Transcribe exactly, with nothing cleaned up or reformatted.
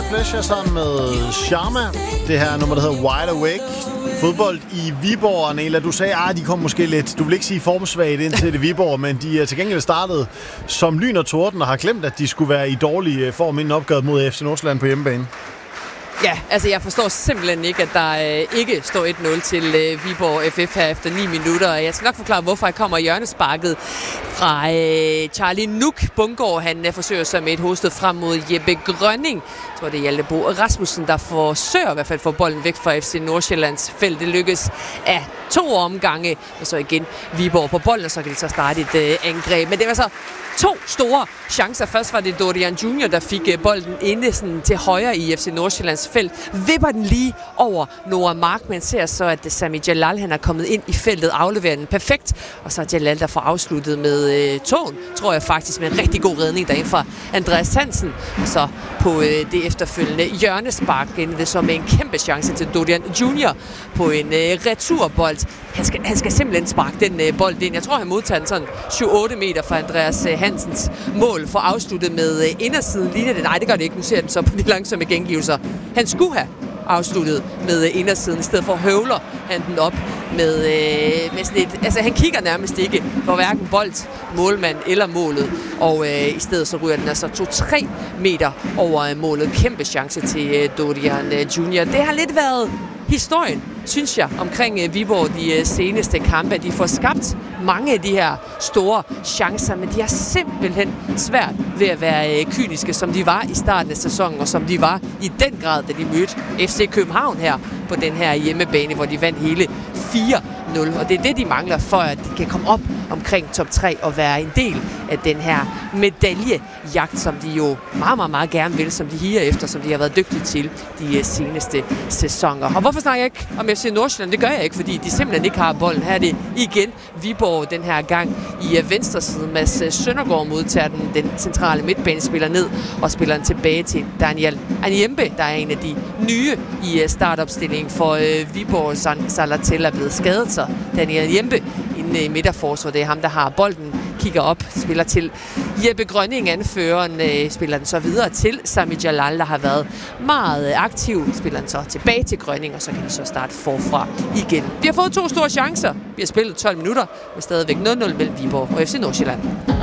Guilty Pleasure sammen med Sharma. Det her nummer, der hedder Wide Awake. Fodbold i Viborg, Anela. Du sagde, at de kom måske lidt, du vil ikke sige formsvagt ind til det Viborg, men de er til gengæld startet som lyn og torden og har glemt, at de skulle være i dårlig form inden opgøret mod F C Nordsjælland på hjemmebane. Ja, altså jeg forstår simpelthen ikke, at der øh, ikke står et nul til øh, Viborg F F her efter ni minutter. Jeg skal nok forklare, hvorfor jeg kommer hjørnesparket fra øh, Charlie Nuk Bungård. Han øh, forsøger sig med et hovedstød frem mod Jeppe Grønning. Jeg tror, det er Hjalte Bo Rasmussen, der forsøger i hvert fald at få bolden væk fra F C Nordsjællands felt. Det lykkes af to omgange, og så igen Viborg på bolden, og så kan de så starte et øh, angreb. Men det var så to store chancer. Først var det Dorian junior, der fik øh, bolden inde sådan, til højre i F C Nordsjællands felt. Vipper den lige over Noah Mark, men ser så, at Sami Jalal han er kommet ind i feltet, afleverer den perfekt. Og så er Jalal, der får afsluttet med øh, tåen, tror jeg faktisk, med en rigtig god redning derinde fra Andreas Hansen. Og så på øh, det efterfølgende hjørnespark endte det så med en kæmpe chance til Dorian junior på en øh, returbold. Han skal, han skal simpelthen sparke den øh, bold ind. Jeg tror, han modtager den sådan syv otte meter fra Andreas øh, Hansens mål for afsluttet med øh, indersiden. Ligner det? Nej, det gør det ikke. Nu ser den så på de langsomme gengivelser. Han skulle have afsluttet med øh, indersiden. I stedet for høvler han den op med, øh, med sådan et... Altså, han kigger nærmest ikke på hverken bold, målmand eller målet. Og øh, i stedet så ryger den altså to tre meter over øh, målet. Kæmpe chance til øh, Dorian øh, junior Det har lidt været historien, synes jeg, omkring uh, Viborg de uh, seneste kampe. De får skabt mange af de her store chancer, men de har simpelthen svært ved at være uh, kyniske, som de var i starten af sæsonen, og som de var i den grad, da de mødte F C København her på den her hjemmebane, hvor de vandt hele fire nul. Og det er det, de mangler for, at de kan komme op omkring top tre og være en del af den her medaljejagt, som de jo meget, meget, meget gerne vil, som de higer efter, som de har været dygtige til de seneste sæsoner. Og hvorfor snakker jeg ikke om F C Nordsjælland? Det gør jeg ikke, fordi de simpelthen ikke har bolden. Her er det igen Viborg den her gang i venstre side. Mads Søndergaard modtager den, den centrale midtbanespiller ned og spiller den tilbage til Daniel Anyembe, der er en af de nye i startopstillingen for Viborg. Salatel er blevet skadet, så Daniel Anyembe inde i midterforsvaret. Det er ham, der har bolden, kigger op, spiller til Jeppe Grønning, anføreren, øh, spiller den så videre til Sami Jalal, der har været meget aktiv, spiller den så tilbage til Grønning, og så kan de så starte forfra igen. Vi har fået to store chancer. Vi har spillet tolv minutter, med stadigvæk nul nul mellem Viborg og F C Nordsjælland.